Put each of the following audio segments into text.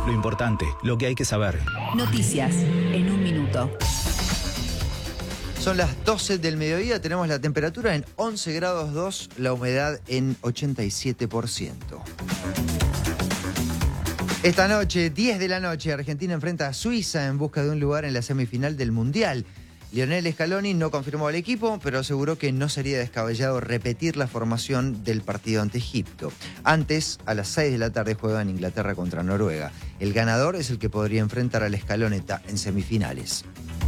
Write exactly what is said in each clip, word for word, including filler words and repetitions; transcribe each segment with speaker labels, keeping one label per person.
Speaker 1: Lo importante, lo que hay que saber.
Speaker 2: Noticias en un minuto.
Speaker 3: Son las doce del mediodía, tenemos la temperatura en once grados dos, la humedad en ochenta y siete por ciento. Esta noche, diez de la noche, Argentina enfrenta a Suiza en busca de un lugar en la semifinal del Mundial. Lionel Scaloni no confirmó al equipo, pero aseguró que no sería descabellado repetir la formación del partido ante Egipto. Antes, a las seis de la tarde juegan Inglaterra contra Noruega. El ganador es el que podría enfrentar al Scaloneta en semifinales.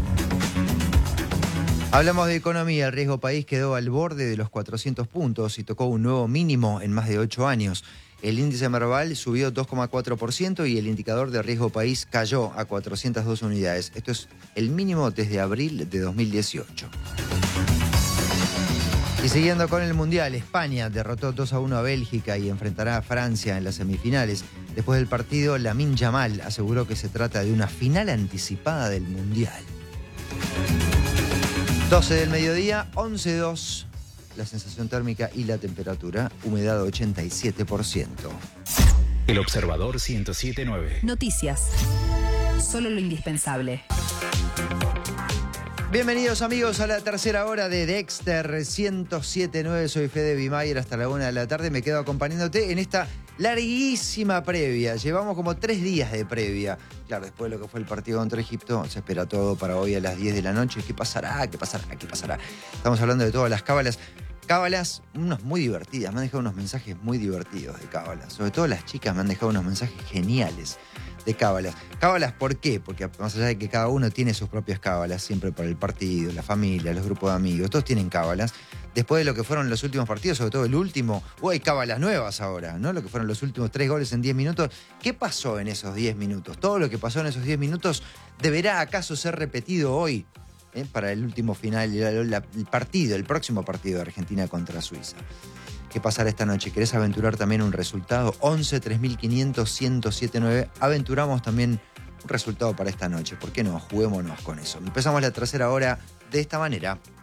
Speaker 3: Hablamos de economía. El riesgo país quedó al borde de los cuatrocientos puntos y tocó un nuevo mínimo en más de ocho años. El índice Merval subió dos coma cuatro por ciento y el indicador de riesgo país cayó a cuatrocientas dos unidades. Esto es el mínimo desde abril de dos mil dieciocho. Y siguiendo con el Mundial, España derrotó dos a uno a Bélgica y enfrentará a Francia en las semifinales. Después del partido, Lamine Yamal aseguró que se trata de una final anticipada del Mundial. doce del mediodía, once dos. La sensación térmica y la temperatura, humedad ochenta y siete por ciento.
Speaker 1: El Observador ciento siete punto nueve.
Speaker 2: Noticias. Solo lo indispensable.
Speaker 3: Bienvenidos amigos a la tercera hora de Dexter ciento siete punto nueve. Soy Fede Bimayer hasta la una de la tarde. Me quedo acompañándote en esta larguísima previa. Llevamos como tres días de previa. Claro, después de lo que fue el partido contra Egipto, se espera todo para hoy a las diez de la noche. ¿Qué pasará? ¿Qué pasará? ¿Qué pasará? Estamos hablando de todas las cábalas. Cábalas, unas muy divertidas. Me han dejado unos mensajes muy divertidos de cábalas. Sobre todo las chicas me han dejado unos mensajes geniales de cábalas. Cábalas, ¿por qué? Porque más allá de que cada uno tiene sus propias cábalas, siempre para el partido, la familia, los grupos de amigos, todos tienen cábalas. Después de lo que fueron los últimos partidos, sobre todo el último, oh, hay cábalas nuevas ahora, ¿no? Lo que fueron los últimos tres goles en diez minutos. ¿Qué pasó en esos diez minutos? Todo lo que pasó en esos diez minutos, ¿deberá acaso ser repetido hoy? ¿Eh? Para el último final, el, el partido, el próximo partido de Argentina contra Suiza. ¿Qué pasará esta noche? ¿Querés aventurar también un resultado? once, tres mil quinientos, ciento siete punto nueve. Aventuramos también un resultado para esta noche. ¿Por qué no? Juguémonos con eso. Empezamos la tercera hora de esta manera.